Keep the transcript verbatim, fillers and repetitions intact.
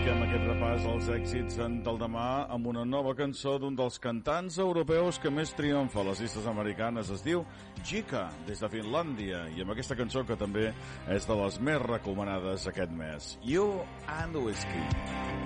Tanquem aquest repàs als èxits del demà amb una nova cançó d'un dels cantants europeus que més triomfa a les llistes americanes. Es diu Jika, des de Finlàndia, i amb aquesta cançó que també és de les més recomanades aquest mes, You and Whiskey.